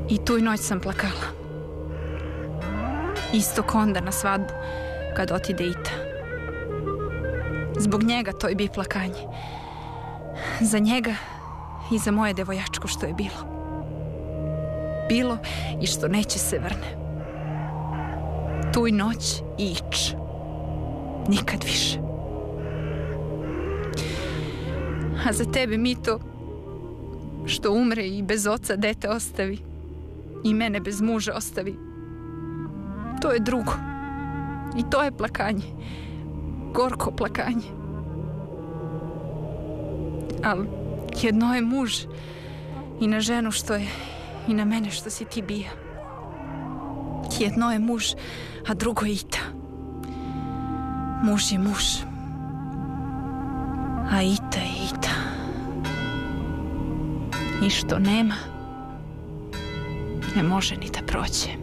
I tu noć sam plakala. Isto konda na svadbu, kad otide Ita. Zbog njega to je bi plakanje. Za njega i za moje devojačko što je bilo. Bilo i što neće se vrne. Tu noć i ič. Nikad više. A za tebe, Mito, što umre i bez oca dete ostavi i mene bez muža ostavi, to je drugo. I to je plakanje. Gorko plakanje. Ali jedno je muž i na ženu što je i na mene što si ti bija. Jedno je muž, a drugo je Ita. Muž je muž, a Ita je Ita. I što nema, ne može ni da prođe.